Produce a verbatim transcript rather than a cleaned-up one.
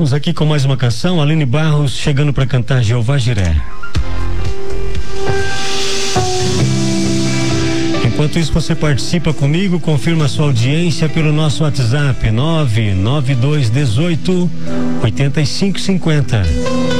Vamos aqui com mais uma canção, Aline Barros chegando para cantar Jeová Jiré. Enquanto isso, você participa comigo, confirma sua audiência pelo nosso WhatsApp nove nove dois um oito oito cinco cinco zero.